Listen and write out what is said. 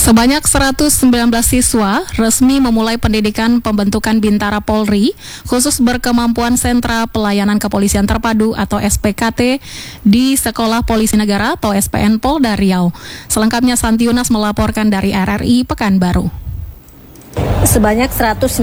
Sebanyak 119 siswa resmi memulai pendidikan pembentukan Bintara Polri khusus berkemampuan Sentra Pelayanan Kepolisian Terpadu atau SPKT di Sekolah Polisi Negara atau SPN Polda Riau. Selengkapnya Santi Yunas melaporkan dari RRI Pekanbaru. Sebanyak 119